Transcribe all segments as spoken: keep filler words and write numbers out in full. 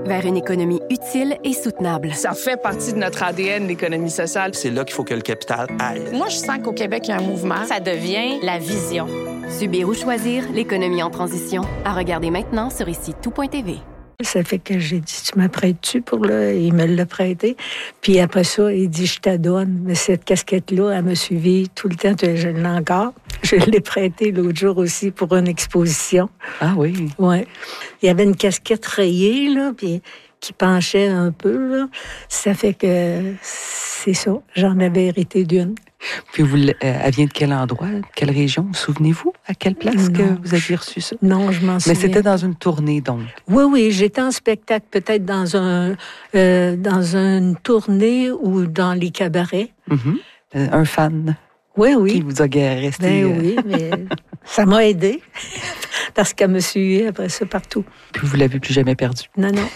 vers une économie utile et soutenable. Ça fait partie de notre A D N, l'économie sociale. C'est là qu'il faut que le capital aille. Moi, je sens qu'au Québec, il y a un mouvement. Ça devient la vision. Subir ou choisir l'économie en transition. À regarder maintenant sur ici tout point t v. Ça fait que j'ai dit, tu m'apprêtes-tu pour le... Il me l'a prêté. Puis après ça, il dit, je t'adonne. Mais cette casquette-là, elle m'a suivi tout le temps. Je l'ai encore. Je l'ai prêtée l'autre jour aussi pour une exposition. Ah oui? Oui. Il y avait une casquette rayée, là, puis qui penchait un peu, là. Ça fait que c'est ça. J'en avais hérité d'une. Puis vous, euh, elle vient de quel endroit, quelle région? Souvenez-vous à quelle place non, que vous aviez reçu ça? Non, je m'en souviens. Mais c'était dans une tournée, donc? Oui, oui, j'étais en spectacle, peut-être dans un euh, dans une tournée ou dans les cabarets. Mm-hmm. Euh, un fan? Oui, oui. Qui vous a resté... Ben euh... oui, mais ça m'a aidé parce qu'elle me suivait après ça partout. Puis vous l'avez plus jamais perdu? Non, non.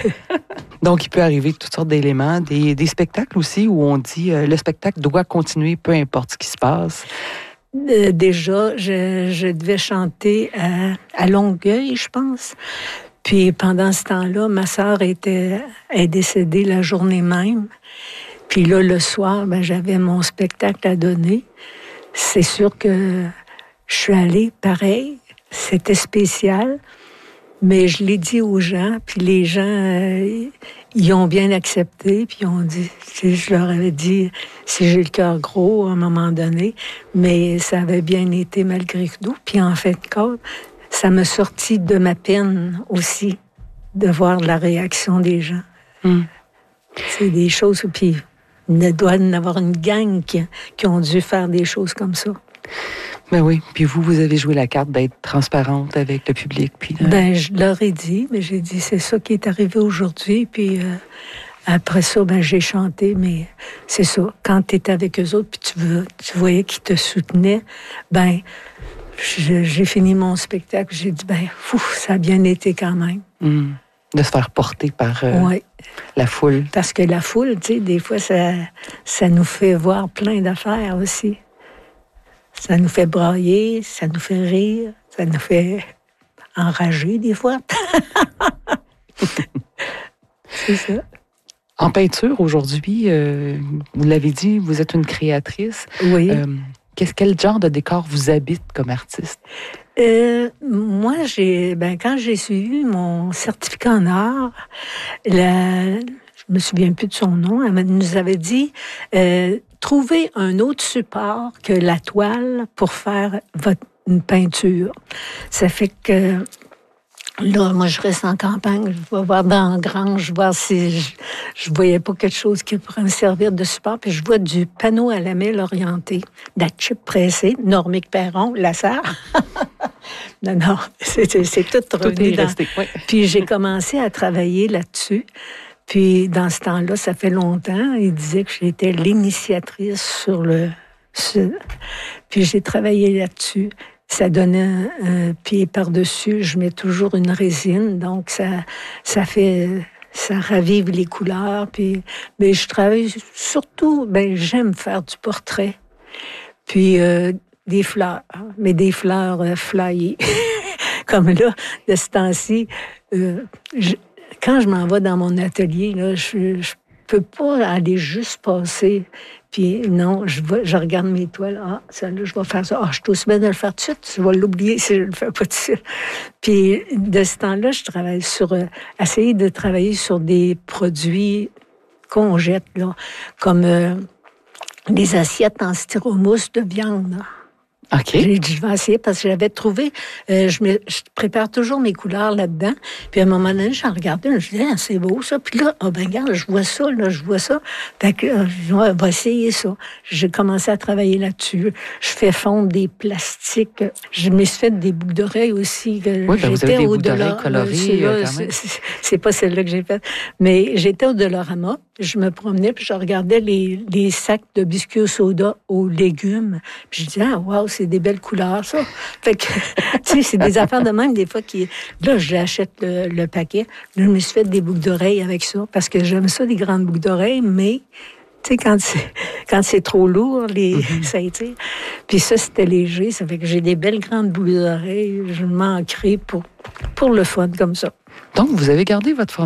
Donc, il peut arriver toutes sortes d'éléments, des, des spectacles aussi où on dit euh, le spectacle doit continuer, peu importe ce qui se passe. Euh, déjà, je, je devais chanter à, à Longueuil, je pense. Puis pendant ce temps-là, ma sœur était est décédée la journée même. Puis là, le soir, ben, j'avais mon spectacle à donner. C'est sûr que je suis allée, pareil. C'était spécial. Mais je l'ai dit aux gens, puis les gens, euh, ils ont bien accepté, puis ils ont dit, je leur avais dit, si j'ai le cœur gros à un moment donné, mais ça avait bien été malgré tout. Puis en fait, ça m'a sorti de ma peine aussi, de voir la réaction des gens. Mm. C'est des choses, puis il doit y en avoir une gang qui, qui ont dû faire des choses comme ça. Ben oui, puis vous, vous avez joué la carte d'être transparente avec le public. Puis, euh... Ben, je leur ai dit, mais j'ai dit, c'est ça qui est arrivé aujourd'hui, puis euh, après ça, ben, j'ai chanté, mais c'est ça, quand tu étais avec eux autres, puis tu, veux, tu voyais qu'ils te soutenaient, ben, je, j'ai fini mon spectacle, j'ai dit, ben, fou, ça a bien été quand même. Mmh. De se faire porter par euh, ouais. la foule. Parce que la foule, tu sais, des fois, ça, ça nous fait voir plein d'affaires aussi. Ça nous fait brailler, ça nous fait rire, ça nous fait enrager des fois. C'est ça. En peinture, aujourd'hui, euh, vous l'avez dit, vous êtes une créatrice. Oui. Euh, qu'est-ce, quel genre de décor vous habite comme artiste? Euh, moi, j'ai, ben, quand j'ai suivi mon certificat en art, la, je me souviens plus de son nom, elle nous avait dit... Euh, Trouvez un autre support que la toile pour faire votre, une peinture. Ça fait que là, moi, je reste en campagne, je vais voir dans la grange, voir si je, je voyais pas quelque chose qui pourrait me servir de support. Puis je vois du panneau à lamelle orienté, de la chip pressée, Normique Perron, la sœur. non, non, c'est, c'est, c'est tout revenu tout est dans... resté, oui. Puis j'ai commencé à travailler là-dessus. Puis, dans ce temps-là, ça fait longtemps, il disait que j'étais l'initiatrice sur le... Sur... Puis, j'ai travaillé là-dessus. Ça donnait un, un pied par-dessus. Je mets toujours une résine, donc ça, ça fait... Ça ravive les couleurs. Puis, mais je travaille surtout... Ben, j'aime faire du portrait. Puis, euh, des fleurs. Mais des fleurs euh, flyées. Comme là, de ce temps-ci... Euh, je, Quand je m'en vais dans mon atelier, là, je, je peux pas aller juste passer. Puis non, je, vais, je regarde mes toiles. Ah, celle-là, je vais faire ça. Ah, je suis aussi bien de le faire tout de suite. Je vais l'oublier si je le fais pas tout de suite. Puis de ce temps-là, je travaille sur... Euh, essayer de travailler sur des produits qu'on jette, là, comme euh, des assiettes en styromousse de viande, là. OK. J'ai dit, je vais essayer parce que j'avais trouvé, euh, je, me, je prépare toujours mes couleurs là-dedans. Puis à un moment donné, j'en regardais, je me disais, ah, c'est beau ça. Puis là, oh, ben regarde, je vois ça, là, je vois ça. Fait que, euh, je dis, ouais, on va essayer ça. J'ai commencé à travailler là-dessus. Je fais fondre des plastiques. Je me suis fait des boucles d'oreilles aussi. Que oui, ben vous avez des boucles d'oreilles colorées. Euh, c'est, c'est, c'est pas celle-là que j'ai faite. Mais j'étais au Dollarama. Je me promenais, puis je regardais les, les sacs de biscuits au soda aux légumes. Puis je disais, ah, wow, c'est des belles couleurs, ça. Fait que, tu sais, c'est des affaires de même, des fois, qui... Là, j'achète le, le paquet. Là, je me suis fait des boucles d'oreilles avec ça, parce que j'aime ça, des grandes boucles d'oreilles, mais, tu sais, quand c'est, quand c'est trop lourd, les, mm-hmm. ça étire. Puis ça, c'était léger, ça fait que j'ai des belles grandes boucles d'oreilles. Je m'en crée pour, pour le fun, comme ça. Donc, vous avez gardé votre